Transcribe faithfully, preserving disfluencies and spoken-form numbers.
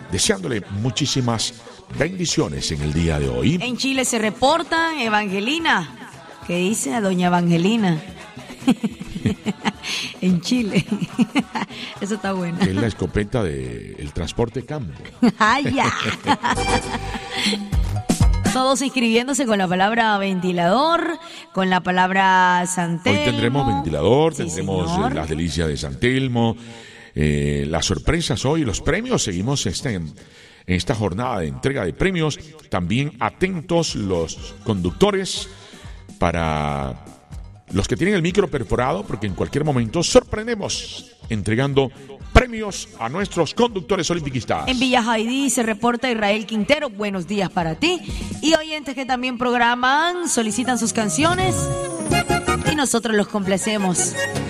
deseándole muchísimas bendiciones en el día de hoy. En Chile se reporta Evangelina. ¿Qué dice a doña Evangelina? En Chile. Eso está bueno. Es la escopeta del transporte campo. ¡Ay, ya! Todos inscribiéndose con la palabra ventilador, con la palabra San Telmo. Hoy tendremos ventilador, Sí, tendremos señor. eh, las delicias de San Telmo, eh, las sorpresas hoy, los premios. Seguimos este, en esta jornada de entrega de premios. También atentos los conductores para los que tienen el micro perforado, porque en cualquier momento sorprendemos entregando premios a nuestros conductores olimpiquistas. En Villa Jaidí se reporta Israel Quintero. Buenos días para ti. Y oyentes que también programan, solicitan sus canciones y nosotros los complacemos.